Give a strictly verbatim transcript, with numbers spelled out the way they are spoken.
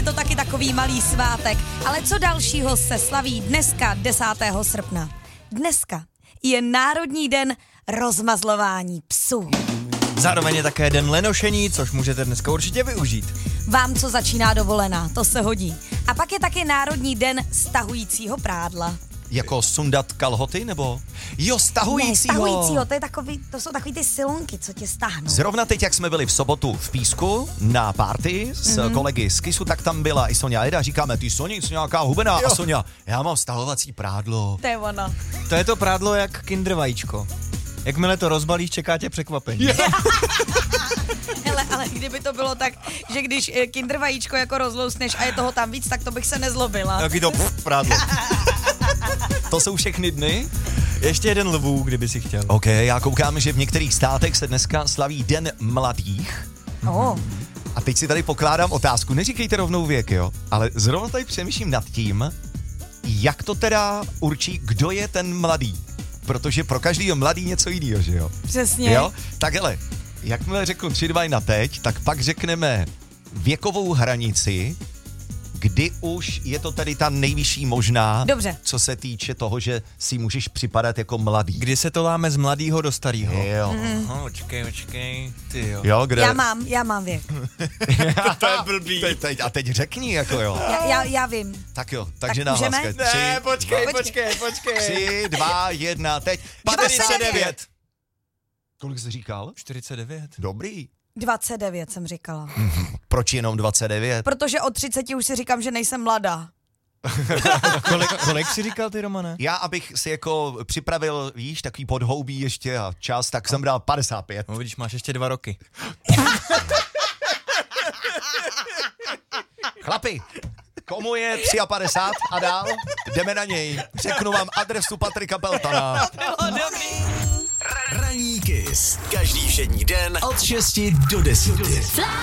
Je to taky takový malý svátek. Ale co dalšího se slaví dneska, desátého srpna? Dneska je Národní den rozmazlování psů. Zároveň je také den lenošení, což můžete dneska určitě využít. Vám, co začíná dovolená, to se hodí. A pak je taky Národní den stahujícího prádla. Jako sundat kalhoty, nebo? Jo, stahujícího. Ne, stahujícího, to, je takový, to jsou takový ty silonky, co tě stáhnou. Zrovna teď, jak jsme byli v sobotu v Písku na party s mm-hmm. kolegy z Kisu, tak tam byla i Sonja Eda. Říkáme, ty Soni, jsi nějaká hubená. Jo. A Sonja, já mám stahovací prádlo. To je ono. To je to prádlo jak kinder vajíčko. Jakmile to rozbalíš, čeká tě překvapení. Hele, ale kdyby to bylo tak, že když kinder vajíčko jako rozlousneš a je toho tam víc, tak to bych se nezlobila. Taky to pff, prádlo. To jsou všechny dny? Ještě jeden lvů, kdyby si chtěl. OK, já koukám, že v některých státech se dneska slaví Den mladých. Oh. A teď si tady pokládám otázku, neříkejte rovnou věk, jo, ale zrovna tady přemýšlím nad tím, jak to teda určí, kdo je ten mladý. Protože pro každýho mladý něco jiného, že jo? Přesně. Jo? Tak hele, jakmile řeknu tři, dva na teď, tak pak řekneme věkovou hranici, kdy už je to tady ta nejvyšší možná, Dobře. Co se týče toho, že si můžeš připadat jako mladý. Kdy se to láme z mladýho do starýho. Jo. Mm. Oh, počkej, počkej, ty jo. Jo, kde? Já mám, já mám věk. To je blbý. Teď, teď, a teď řekni, jako jo. Já, já, já vím. Tak jo, takže Tak na můžeme? hlaska. Ne, Tři, počkej, dva, počkej, počkej. Tři, dva, jedna, teď. padesát devět. Kolik jsi říkal? čtyřicet devět. Dobrý. dvacet devět jsem říkala. Proč jenom dvacet devět? Protože od třiceti už si říkám, že nejsem mladá. kolik, kolik jsi říkal ty, Romane? Já, abych si jako připravil, víš, takový podhoubí ještě a čas, tak jsem dal padesát pět. No vidíš, máš ještě dva roky. Chlapi, komu je padesát tři a dál? Jdeme na něj. Řeknu vám adresu Patrika Peltana. Ranní Kiss. Každý všední den od šesti do deseti.